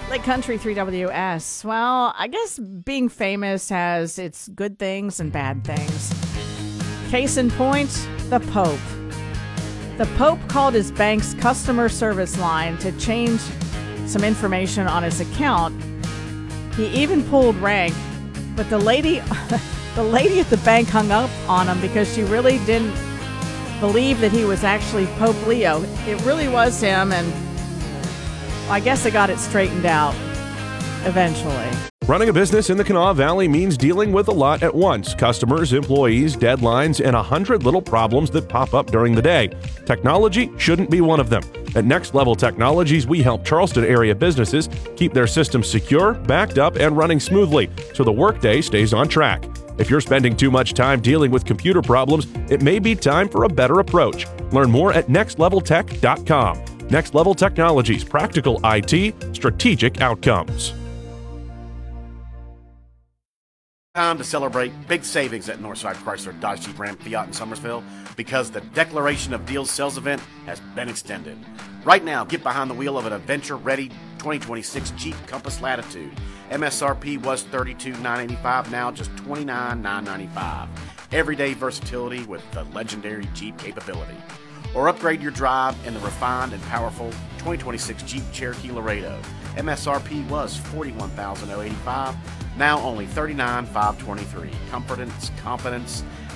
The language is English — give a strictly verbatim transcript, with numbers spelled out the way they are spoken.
Lake Country three W S. Well, I guess being famous has its good things and bad things. Case in point, the Pope. The Pope called his bank's customer service line to change some information on his account. He even pulled rank, but the lady, the lady at the bank hung up on him because she really didn't believe that he was actually Pope Leo. It really was him, and I guess I got it straightened out eventually. Running a business in the Kanawha Valley means dealing with a lot at once. Customers, employees, deadlines, and a hundred little problems that pop up during the day. Technology shouldn't be one of them. At Next Level Technologies, we help Charleston area businesses keep their systems secure, backed up, and running smoothly so the workday stays on track. If you're spending too much time dealing with computer problems, it may be time for a better approach. Learn more at next level tech dot com. Next Level Technologies, practical I T, strategic outcomes. Time to celebrate big savings at Northside Chrysler Dodge Jeep Ram Fiat in Summersville because the Declaration of Deals sales event has been extended. Right now, get behind the wheel of an adventure-ready twenty twenty-six Jeep Compass Latitude. M S R P was thirty-two thousand nine hundred eighty-five dollars, now just twenty-nine thousand nine hundred ninety-five dollars. Everyday versatility with the legendary Jeep capability. Or upgrade your drive in the refined and powerful twenty twenty-six Jeep Cherokee Laredo. M S R P was forty-one thousand eighty-five dollars, now only thirty-nine thousand five hundred twenty-three dollars. Confidence, confidence,